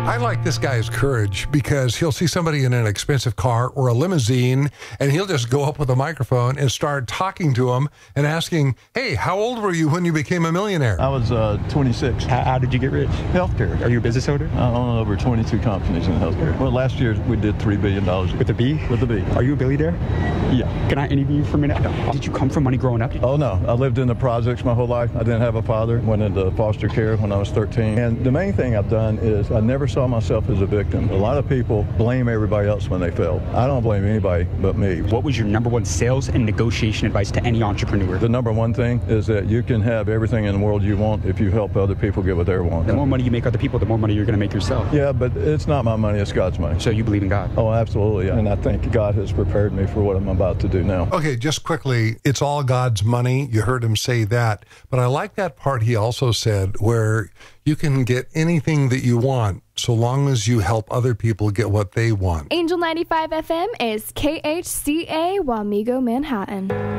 I like this guy's courage because he'll see somebody in an expensive car or a limousine, and he'll just go up with a microphone and start talking to them and asking, hey, how old were you when you became a millionaire? I was 26. How did you get rich? Healthcare. Are you a business owner? I own over 22 companies in healthcare. Well, last year we did $3 billion. With a B? With a B. Are you a billionaire? Yeah. Can I interview you for a minute? Did you come from money growing up? Oh, no. I lived in the projects my whole life. I didn't have a father. Went into foster care when I was 13. And the main thing I've done is I never saw myself as a victim. A lot of people blame everybody else when they fail. I don't blame anybody but me. What was your number one sales and negotiation advice to any entrepreneur? The number one thing is that you can have everything in the world you want if you help other people get what they want. The more money you make other people, the more money you're going to make yourself. Yeah, but it's not my money, it's God's money. So you believe in God? Oh, absolutely. And I think God has prepared me for what I'm about to do now. Okay, just quickly, it's all God's money. You heard him say that. But I like that part he also said where you can get anything that you want so long as you help other people get what they want. Angel 95 FM is KHCA Wamego, Manhattan.